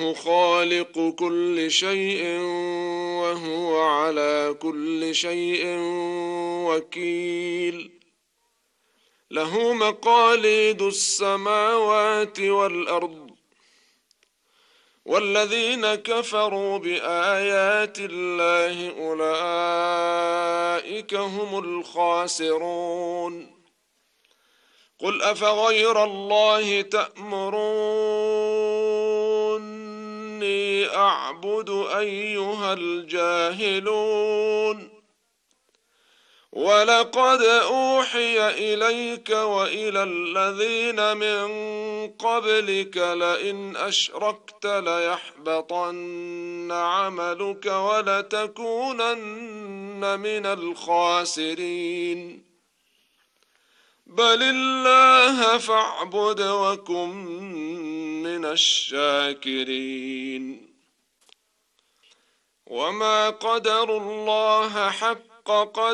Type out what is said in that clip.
الله خالق كل شيء وهو على كل شيء وكيل. له مقاليد السماوات والأرض، والذين كفروا بآيات الله أولئك هم الخاسرون. قل أفغير الله تأمروني أعبد أيها الجاهلون؟ ولقد أوحي إليك وإلى الذين من قبلك لئن أشركت ليحبطن عملك ولتكونن من الخاسرين. بل الله فاعبد وكن من الشاكرين. وما قدروا الله حق قدره